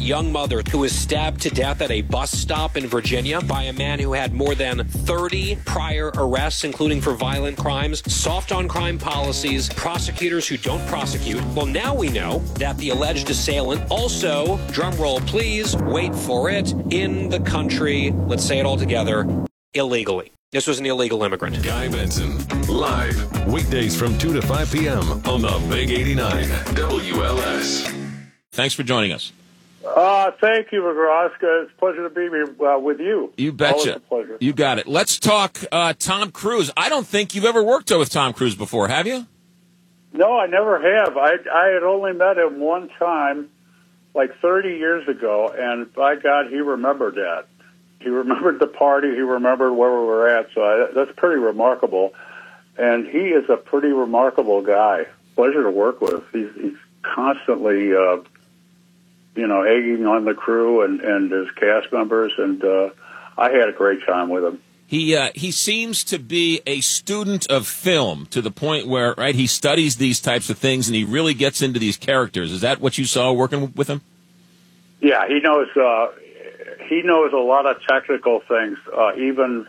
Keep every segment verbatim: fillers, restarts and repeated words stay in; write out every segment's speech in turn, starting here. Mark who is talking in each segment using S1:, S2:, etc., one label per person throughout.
S1: young mother who was stabbed to death at a bus stop in Virginia by a man who had more than thirty prior arrests, including for violent crimes, soft on crime policies, prosecutors who don't prosecute. Well, now we know that the alleged assailant also, drumroll please, wait for it, in the country, let's say it all together, illegally. This was an illegal immigrant.
S2: Guy Benson, live, weekdays from two to five p.m. on the Big eighty-nine W L S.
S3: Thanks for joining us.
S4: Uh, thank you, McGraw. It's a pleasure to be here uh, with you.
S3: You betcha.
S4: Always a pleasure.
S3: You got it. Let's talk uh, Tom Cruise. I don't think you've ever worked with Tom Cruise before, have you?
S4: No, I never have. I, I had only met him one time, like thirty years ago, and by God, he remembered that. He remembered the party. He remembered where we were at, so I, that's pretty remarkable. And he is a pretty remarkable guy. Pleasure to work with. He's, he's constantly, uh, you know, egging on the crew and, and his cast members, and uh, I had a great time with him.
S3: He uh, he seems to be a student of film to the point where, right, he studies these types of things and he really gets into these characters. Is that what you saw working with him?
S4: Yeah, he knows. Uh, he knows a lot of technical things, uh, even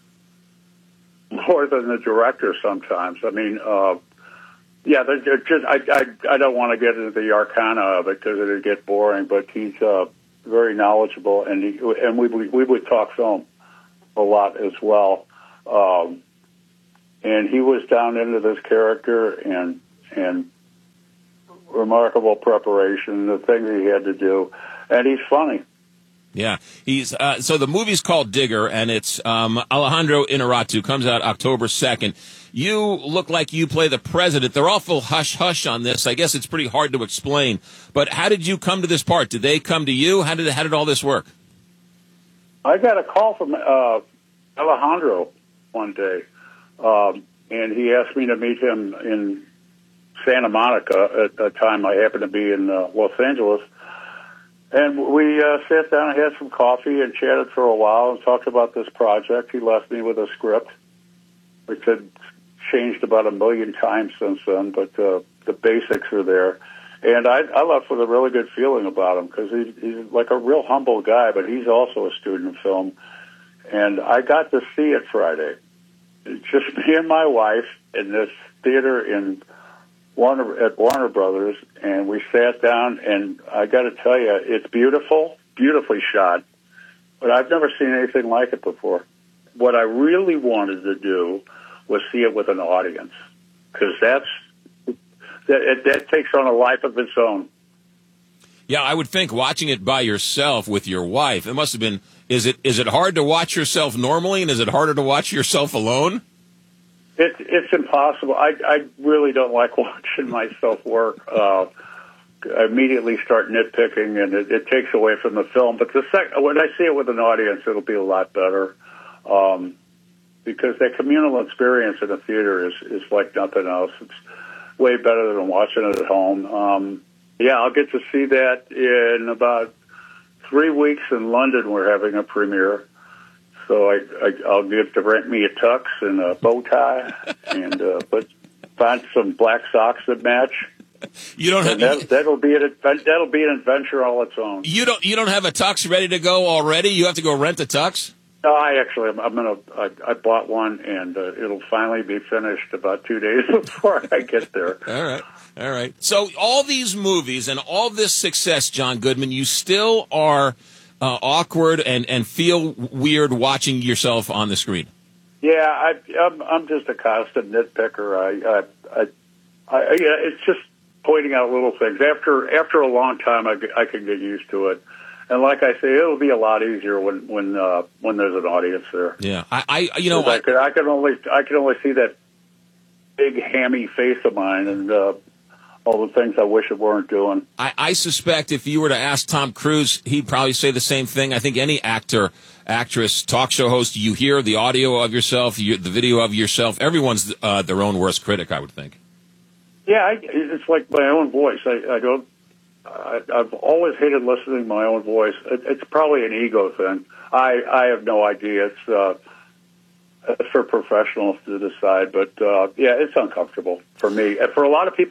S4: more than the director sometimes. I mean, uh, yeah, they're, they're just. I, I I don't want to get into the arcana of it because it'd get boring. But he's uh, very knowledgeable, and he, and we we, we would talk film a lot as well. Um, and he was down into this character and and remarkable preparation, the thing that he had to do, and he's funny.
S3: Yeah, he's uh, so the movie's called Digger, and it's um, Alejandro Inarritu. Comes out October second. You look like you play the president. They're awful hush hush on this. I guess it's pretty hard to explain. But how did you come to this part? Did they come to you? How did how did all this work?
S4: I got a call from uh, Alejandro one day, um, and he asked me to meet him in Santa Monica at a time I happened to be in uh, Los Angeles. And we uh, sat down and had some coffee and chatted for a while and talked about this project. He left me with a script, which had changed about a million times since then, but uh, the basics are there. And I, I left with a really good feeling about him because he's, he's like a real humble guy, but he's also a student of film. And I got to see it Friday. It's just me and my wife in this theater in Warner, at Warner Brothers, and we sat down, and I got to tell you, it's beautiful, beautifully shot, but I've never seen anything like it before. What I really wanted to do was see it with an audience, because that's that, that takes on a life of its own.
S3: Yeah, I would think watching it by yourself with your wife, it must have been, is it is it hard to watch yourself normally, and is it harder to watch yourself alone?
S4: It, it's impossible. I, I really don't like watching myself work. Uh, I immediately start nitpicking, and it, it takes away from the film. But the sec- when I see it with an audience, it'll be a lot better, um, because that communal experience in a theater is, is like nothing else. It's way better than watching it at home. Um, yeah, I'll get to see that in about three weeks in London. We're having a premiere. So I, I, I'll get to rent me a tux and a bow tie, and uh, but find some black socks that match.
S3: You don't have
S4: that, that'll be an that'll be an adventure all its own.
S3: You don't you don't have a tux ready to go already? You have to go rent a tux?
S4: No, I actually I'm, I'm gonna I, I bought one, and uh, it'll finally be finished about two days before I get there.
S3: All right, all right. So all these movies and all this success, John Goodman, you still are. Uh, awkward and, and feel weird watching yourself on the screen.
S4: Yeah, I, I'm I'm just a constant nitpicker. I, I, I, I yeah, it's just pointing out little things. After after a long time, I, I can get used to it. And like I say, it'll be a lot easier when when uh, when there's an audience there.
S3: Yeah, I, I you know
S4: I, I can I can only I can only see that big hammy face of mine and. Uh, all the things I wish I weren't doing.
S3: I, I suspect if you were to ask Tom Cruise, he'd probably say the same thing. I think any actor, actress, talk show host, you hear the audio of yourself, you, the video of yourself, everyone's uh, their own worst critic, I would think.
S4: Yeah, I, it's like my own voice. I, I don't. I, I've always hated listening to my own voice. It, it's probably an ego thing. I, I have no idea. It's uh, it's for professionals to decide, but uh, yeah, it's uncomfortable for me. And for a lot of people.